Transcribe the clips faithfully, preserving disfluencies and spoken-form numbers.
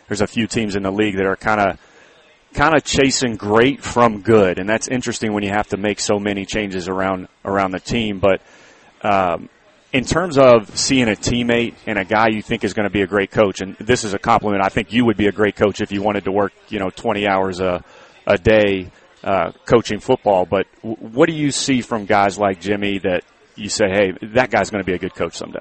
there's a few teams in the league that are kind of kind of chasing great from good, and that's interesting when you have to make so many changes around around the team. But um, in terms of seeing a teammate and a guy you think is going to be a great coach, and this is a compliment, I think you would be a great coach if you wanted to work, you know, twenty hours a a day uh, coaching football. But w- what do you see from guys like Jimmy that you say, hey, that guy's going to be a good coach someday?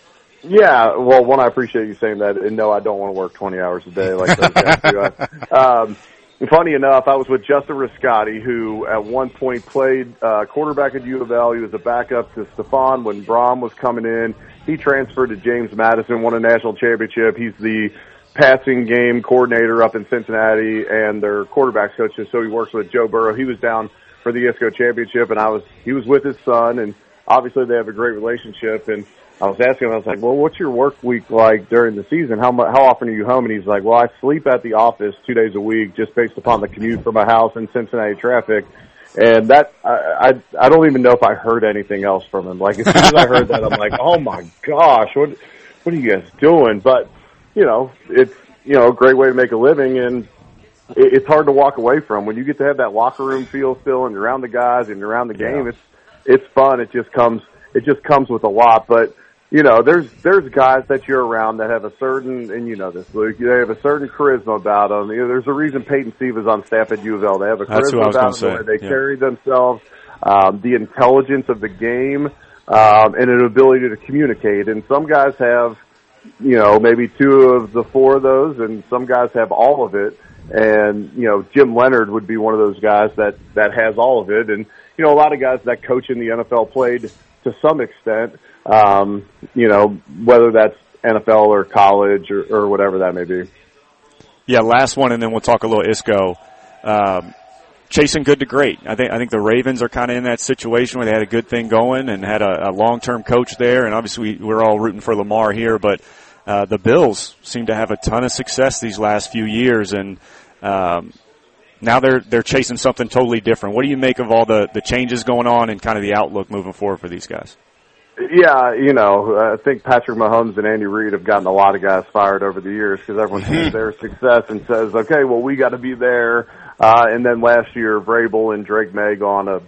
Yeah, well, one, I appreciate you saying that, and no, I don't want to work twenty hours a day like those guys do. I, um, funny enough, I was with Justin Riscotti, who at one point played uh, quarterback at U of L. He was a backup to Stephon when Brom was coming in. He transferred to James Madison, won a national championship. He's the passing game coordinator up in Cincinnati and their quarterbacks coach, so he works with Joe Burrow. He was down for the I S C O championship, and I was he was with his son, and obviously they have a great relationship. And I was asking him, I was like, well, what's your work week like during the season? How much, how often are you home? And he's like, well, I sleep at the office two days a week just based upon the commute from my house in Cincinnati traffic. And that, I, I, I don't even know if I heard anything else from him. Like, as soon as I heard that, I'm like, oh my gosh, what, what are you guys doing? But, you know, it's, you know, a great way to make a living, and it, it's hard to walk away from. When you get to have that locker room feel still and you're around the guys and you're around the game, yeah. it's, it's fun. It just comes, it just comes with a lot. But, you know, there's there's guys that you're around that have a certain, and you know this, Luke, they have a certain charisma about them. You know, there's a reason Peyton Steve is on staff at U of L. They have a charisma about them, the way they yeah. carry themselves, um, the intelligence of the game, um, and an ability to communicate. And some guys have, you know, maybe two of the four of those, and some guys have all of it. And, you know, Jim Leonard would be one of those guys that, that has all of it. And, you know, a lot of guys that coach in the N F L played to some extent. Um, you know, whether that's N F L or college or, or whatever that may be. Yeah, last one, and then we'll talk a little I S C O. Um, chasing good to great. I think I think the Ravens are kind of in that situation where they had a good thing going and had a, a long-term coach there, and obviously we're all rooting for Lamar here, but uh, the Bills seem to have a ton of success these last few years, and um, now they're they're chasing something totally different. What do you make of all the, the changes going on and kind of the outlook moving forward for these guys? Yeah, you know, I think Patrick Mahomes and Andy Reid have gotten a lot of guys fired over the years because everyone sees their success and says, okay, well, we got to be there. Uh, and then last year, Vrabel and Drake May go on a,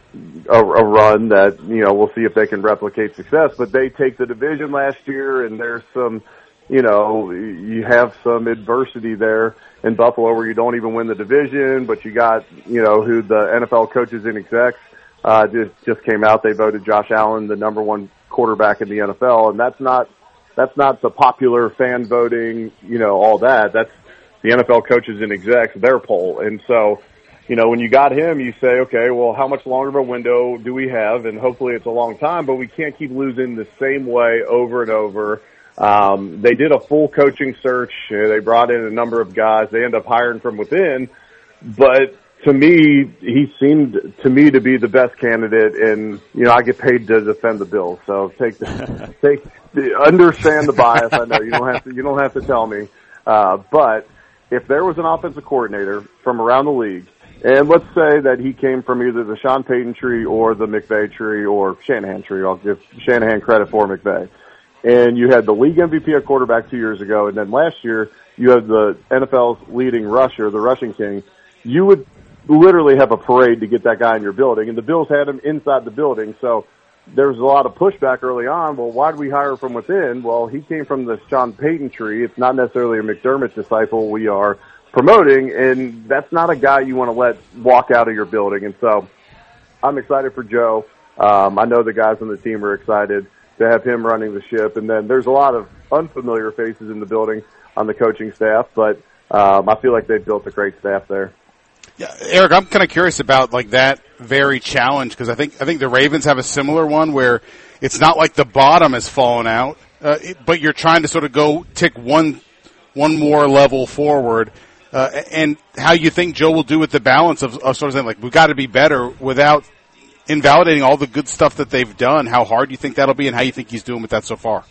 a, a run that, you know, we'll see if they can replicate success. But they take the division last year, and there's some, you know, you have some adversity there in Buffalo where you don't even win the division, but you got, you know, who the N F L coaches and execs Uh, just, just came out. They voted Josh Allen the number one quarterback in the N F L, and that's not, that's not the popular fan voting, you know, all that. That's the N F L coaches and execs, their poll. And so, you know, when you got him, you say, okay, well, how much longer of a window do we have? And hopefully it's a long time, but we can't keep losing the same way over and over. Um, they did a full coaching search. They brought in a number of guys. They ended up hiring from within, but to me, he seemed to me to be the best candidate, and you know I get paid to defend the Bills, so take the, take the, understand the bias. I know you don't have to you don't have to tell me, uh, but if there was an offensive coordinator from around the league, and let's say that he came from either the Sean Payton tree or the McVay tree or Shanahan tree, I'll give Shanahan credit for McVay, and you had the league M V P at quarterback two years ago, and then last year you had the N F L's leading rusher, the rushing king, you would literally have a parade to get that guy in your building, and the Bills had him inside the building, so there was a lot of pushback early on. Well, why did we hire from within? Well, he came from the Sean Payton tree. It's not necessarily a McDermott disciple we are promoting, and that's not a guy you want to let walk out of your building. And so I'm excited for Joe. Um, I know the guys on the team are excited to have him running the ship, and then there's a lot of unfamiliar faces in the building on the coaching staff, but um, I feel like they've built a great staff there. Yeah, Eric, I'm kind of curious about like that very challenge because I think I think the Ravens have a similar one where it's not like the bottom has fallen out, uh, it, but you're trying to sort of go tick one one more level forward, uh, and how you think Joe will do with the balance of, of sort of saying like we've got to be better without invalidating all the good stuff that they've done. How hard you think that'll be, and how you think he's doing with that so far?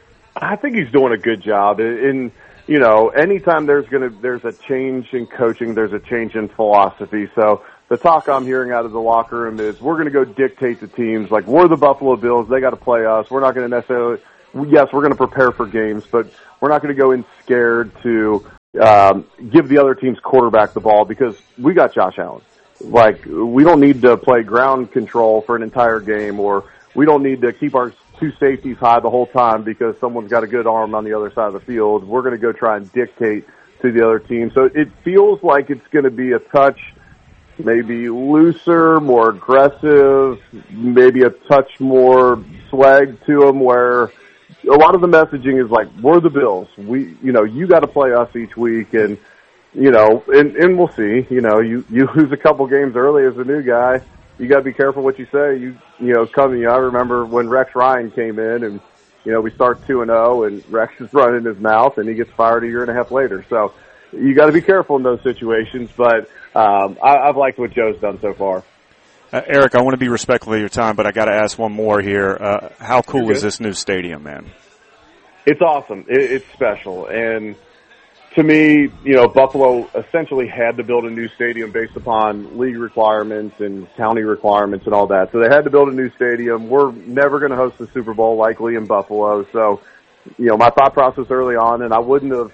I think he's doing a good job in. You know, anytime there's gonna there's a change in coaching, there's a change in philosophy. So the talk I'm hearing out of the locker room is we're gonna go dictate to teams like we're the Buffalo Bills, they got to play us. We're not gonna necessarily, yes, we're gonna prepare for games, but we're not gonna go in scared to um, give the other team's quarterback the ball because we got Josh Allen. Like, we don't need to play ground control for an entire game, or we don't need to keep our two safeties high the whole time because someone's got a good arm on the other side of the field. We're going to go try and dictate to the other team. So it feels like it's going to be a touch maybe looser, more aggressive, maybe a touch more swag to them, where a lot of the messaging is like, we're the Bills. We, you know, you got to play us each week, and, you know, and, and we'll see. You know, you, you lose a couple games early as a new guy. You got to be careful what you say. You, you know, coming, you know, I remember when Rex Ryan came in and, you know, we start two and oh and Rex is running his mouth and he gets fired a year and a half later. So you got to be careful in those situations, but um, I, I've liked what Joe's done so far. Uh, Eric, I want to be respectful of your time, but I got to ask one more here. Uh, how cool is this new stadium, man? It's awesome. It, it's special. And to me, you know, Buffalo essentially had to build a new stadium based upon league requirements and county requirements and all that. So they had to build a new stadium. We're never going to host the Super Bowl likely in Buffalo. So, you know, my thought process early on, and I wouldn't have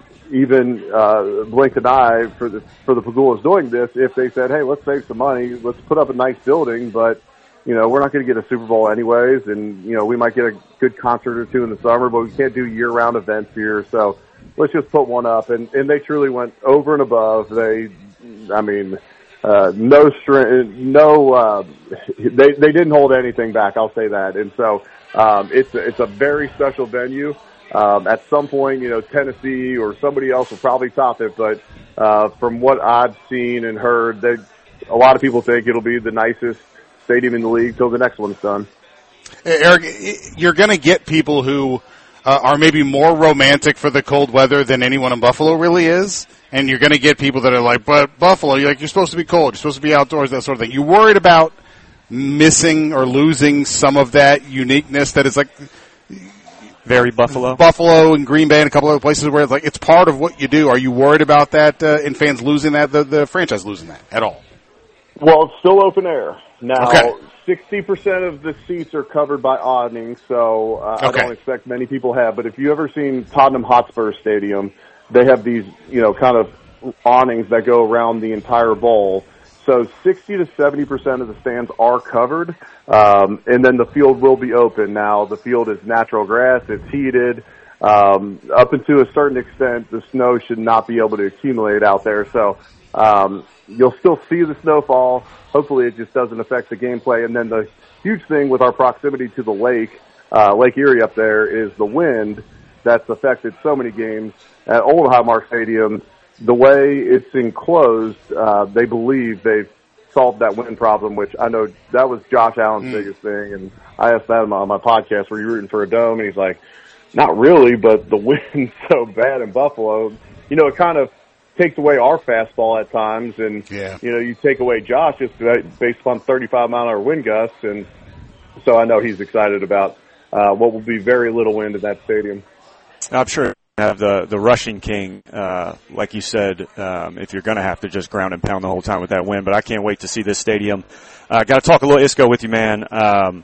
even uh, blinked an eye for the for the Pagulas doing this if they said, hey, let's save some money, let's put up a nice building, but, you know, we're not going to get a Super Bowl anyways, and, you know, we might get a good concert or two in the summer, but we can't do year-round events here, so let's just put one up. And, and they truly went over and above. They, I mean, uh, no string, no, uh, they, they didn't hold anything back, I'll say that. And so, um, it's a, it's a very special venue. Um, at some point, you know, Tennessee or somebody else will probably top it, but, uh, from what I've seen and heard, they, a lot of people think it'll be the nicest stadium in the league till the next one's done. Eric, you're going to get people who uh, are maybe more romantic for the cold weather than anyone in Buffalo really is, and you're going to get people that are like, but Buffalo, you're like, you're supposed to be cold, you're supposed to be outdoors, that sort of thing. You worried about missing or losing some of that uniqueness that is like very Buffalo, Buffalo and Green Bay and a couple other places where it's like it's part of what you do. Are you worried about that uh, and fans losing that, the, the franchise losing that at all? Well, it's still open air. Now, okay. sixty percent of the seats are covered by awnings, so uh, okay. I don't expect many people have. But if you ever seen Tottenham Hotspur Stadium, they have these, you know, kind of awnings that go around the entire bowl. So sixty to seventy percent of the stands are covered, um, and then the field will be open. Now, the field is natural grass. It's heated. Um, up to a certain extent, the snow should not be able to accumulate out there. So um, you'll still see the snowfall. Hopefully it just doesn't affect the gameplay. And then the huge thing with our proximity to the lake, uh, Lake Erie up there, is the wind that's affected so many games. At Old Highmark Stadium, the way it's enclosed, uh, they believe they've solved that wind problem, which I know that was Josh Allen's mm. biggest thing. And I asked that on my, on my podcast, were you rooting for a dome? And he's like, not really, but the wind's so bad in Buffalo. You know, it kind of takes away our fastball at times. And, yeah. you know, you take away Josh just based upon thirty-five mile an hour wind gusts. And so I know he's excited about uh, what will be very little wind in that stadium. I'm sure. Have the the rushing king, uh, like you said, um, if you're going to have to just ground and pound the whole time with that win. But I can't wait to see this stadium. Uh, got to talk a little ISCO with you, man. Um,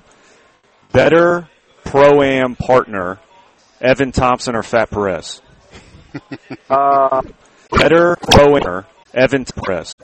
better Pro-Am partner, Evan Thompson or Fat Perez? uh, better Pro-Am, Evan Perez.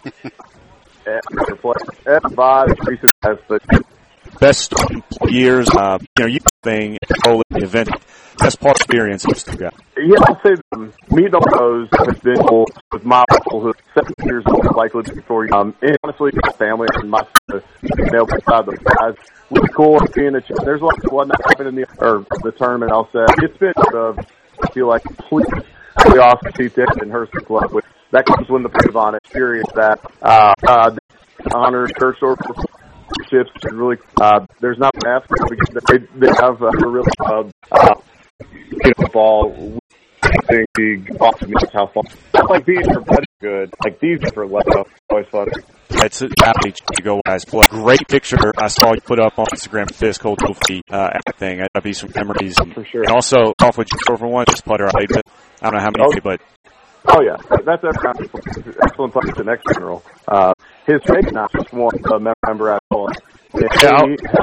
Everybody but best years, uh, you know, you thing, the event. Best part experience those two guys. Yeah, I'll say um, meeting all those has been cool with my uncle who's seven years old, likely before you. Um, and honestly, my family and my male side of the guys was cool seeing it. There's a lot of what not happening in the or the tournament. I'll say it's been of I feel like complete awesome to see and Hearst Club. With that comes when the put on experience that uh, uh, honored Kurt Stork. Ships really. Uh, there's not enough because they, they have uh, a real uh, uh, ball. I think the awesome is how fun. I like these for good. Like these for left. Always fun. It's happy to go guys play. Great picture I saw you put up on Instagram. This cold feet uh, thing. That'd be some memories. For sure. And also off with you for one. Just putter. I don't know how many, oh. but. Oh yeah, that's excellent. Excellent putter to next general. Uh, his face not just one uh, member at all. Yeah,